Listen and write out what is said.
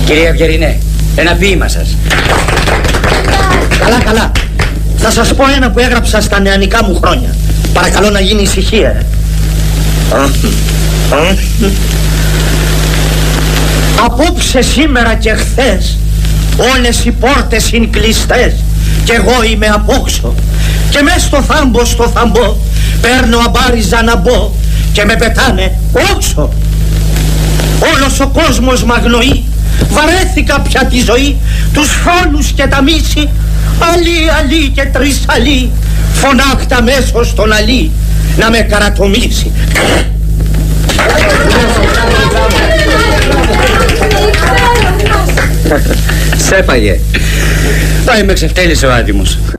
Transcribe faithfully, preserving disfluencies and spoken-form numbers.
Κυρία Ευγερινέ, ένα ποίημα σας. Καλά, καλά. Θα σας πω ένα που έγραψα στα νεανικά μου χρόνια. Παρακαλώ να γίνει ησυχία. Απόψε, σήμερα και χθες όλες οι πόρτες είναι κλειστές κι εγώ είμαι απόξω. Και μες στο θάμπο, στο θαμπό παίρνω αμπάριζα να μπω και με πετάνε όξω. Όλος ο κόσμος μ' αγνοεί. Βαρέθηκα πια τη ζωή, τους φόνους και τα μίση. Αλή, αλή και τρεις αλή. Φωνάχτα μέσω στον αλή να με καρατομήσει. Σ' έπαγε. Πάει με ξεφτέλησε ο άτιμος.